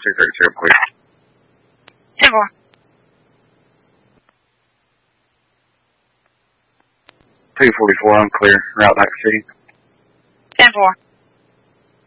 630, clear. 10-4. 244, unclear. Route back to city. 10-4.